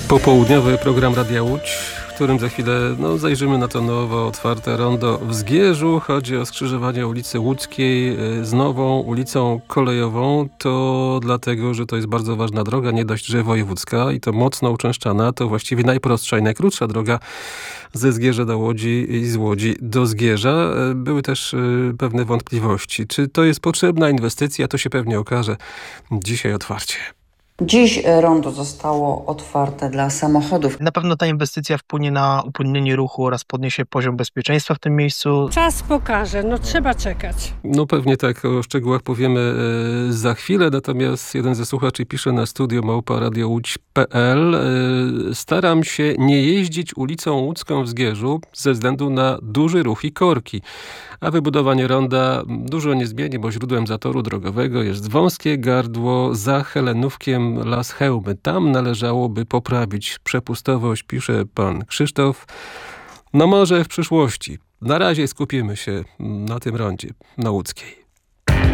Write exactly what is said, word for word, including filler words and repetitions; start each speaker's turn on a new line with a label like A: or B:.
A: Popołudniowy program Radia Łódź, w którym za chwilę no, zajrzymy na to nowo otwarte rondo w Zgierzu. Chodzi o skrzyżowanie ulicy Łódzkiej z nową ulicą kolejową. To dlatego, że to jest bardzo ważna droga, nie dość, że wojewódzka i to mocno uczęszczana. To właściwie najprostsza i najkrótsza droga ze Zgierza do Łodzi i z Łodzi do Zgierza. Były też pewne wątpliwości. Czy to jest potrzebna inwestycja? To się pewnie okaże dzisiaj otwarcie.
B: Dziś rondo zostało otwarte dla samochodów.
C: Na pewno ta inwestycja wpłynie na upłynnienie ruchu oraz podniesie poziom bezpieczeństwa w tym miejscu.
D: Czas pokaże, no trzeba czekać.
A: No pewnie tak, o szczegółach powiemy e, za chwilę, natomiast jeden ze słuchaczy pisze na studio małpa radio łódź kropka pe el. E, staram się nie jeździć ulicą Łódzką w Zgierzu ze względu na duży ruch i korki. A wybudowanie ronda dużo nie zmieni, bo źródłem zatoru drogowego jest wąskie gardło za Helenówkiem Las Chełmy. Tam należałoby poprawić przepustowość, pisze pan Krzysztof. No może w przyszłości. Na razie skupimy się na tym rondzie, na Łódzkiej.